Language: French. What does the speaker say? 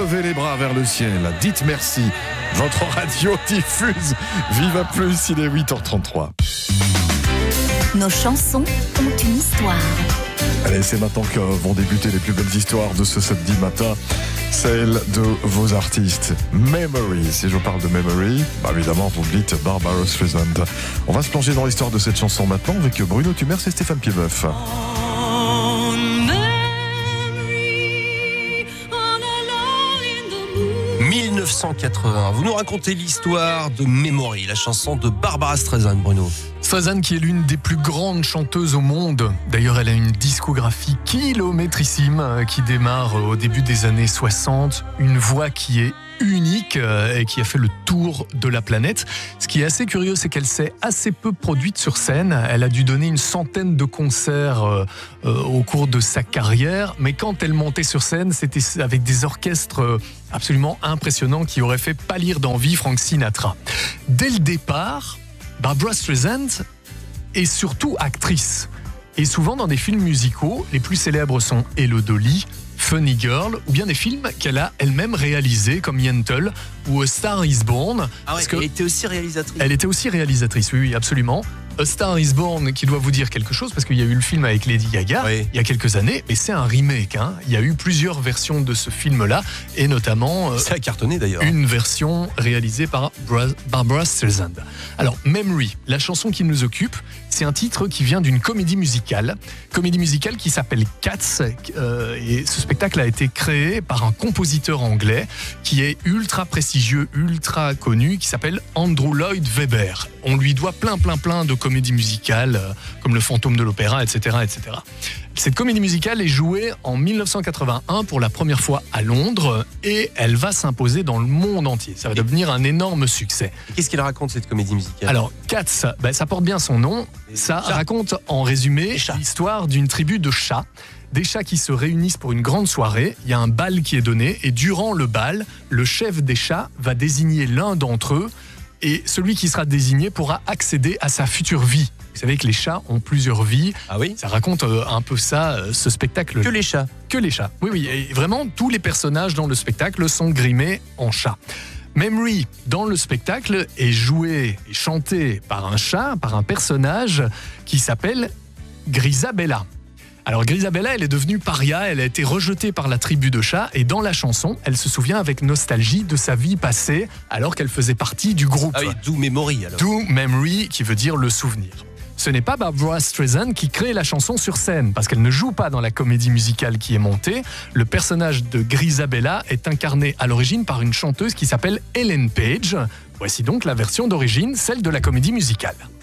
levez les bras vers le ciel, dites merci. Votre radio diffuse. Viva Plus, il est 8h33. Nos chansons ont une histoire. Allez, c'est maintenant que vont débuter les plus belles histoires de ce samedi matin. Celle de vos artistes. Memory. Si je parle de Memory, évidemment, vous me dites Barbara Streisand. On va se plonger dans l'histoire de cette chanson maintenant avec Bruno Tumers et Stéphane Piedboeuf. 1980. Vous nous racontez l'histoire de Memory, la chanson de Barbara Streisand, Bruno. Streisand qui est l'une des plus grandes chanteuses au monde. D'ailleurs, elle a une discographie kilométrissime qui démarre au début des années 60. Une voix qui est unique et qui a fait le tour de la planète. Ce qui est assez curieux, c'est qu'elle s'est assez peu produite sur scène. Elle a dû donner une centaine de concerts au cours de sa carrière. Mais quand elle montait sur scène, c'était avec des orchestres absolument impressionnants qui auraient fait pâlir d'envie Frank Sinatra. Dès le départ, Barbara Streisand est surtout actrice. Et souvent dans des films musicaux, les plus célèbres sont Hello Dolly, Funny Girl, ou bien des films qu'elle a elle-même réalisés comme Yentl ou A Star Is Born. Ah ouais, elle était aussi réalisatrice. Elle était aussi réalisatrice, oui, absolument. A Star Is Born, qui doit vous dire quelque chose, parce qu'il y a eu le film avec Lady Gaga, il y a quelques années, mais c'est un remake. Il y a eu plusieurs versions de ce film-là, et notamment ça a cartonné d'ailleurs. Une version réalisée par Barbara Streisand. Alors, Memory, la chanson qui nous occupe, c'est un titre qui vient d'une comédie musicale qui s'appelle Cats, et ce spectacle a été créé par un compositeur anglais qui est ultra prestigieux, ultra connu, qui s'appelle Andrew Lloyd Webber. On lui doit plein de comédies musicales, comme Le Fantôme de l'Opéra, etc., etc. Cette comédie musicale est jouée en 1981 pour la première fois à Londres et elle va s'imposer dans le monde entier. Ça va devenir un énorme succès. Qu'est-ce qu'elle raconte, cette comédie musicale ? Alors, Cats, ça porte bien son nom. Ça raconte en résumé l'histoire d'une tribu de chats. Des chats qui se réunissent pour une grande soirée. Il y a un bal qui est donné et durant le bal, le chef des chats va désigner l'un d'entre eux et celui qui sera désigné pourra accéder à sa future vie. Vous savez que les chats ont plusieurs vies. Ah oui ? Ça raconte un peu ça, ce spectacle. Que les chats ? Que les chats, oui. Et vraiment, tous les personnages dans le spectacle sont grimés en chat. Memory, dans le spectacle, est joué et chanté par un chat, par un personnage qui s'appelle Grisabella. Alors Grisabella, elle est devenue paria, elle a été rejetée par la tribu de chats et dans la chanson, elle se souvient avec nostalgie de sa vie passée alors qu'elle faisait partie du groupe. Ah oui, d'où Memory alors. D'où Memory qui veut dire le souvenir. Ce n'est pas Barbara Streisand qui crée la chanson sur scène parce qu'elle ne joue pas dans la comédie musicale qui est montée. Le personnage de Grisabella est incarné à l'origine par une chanteuse qui s'appelle Ellen Page. Voici donc la version d'origine, celle de la comédie musicale.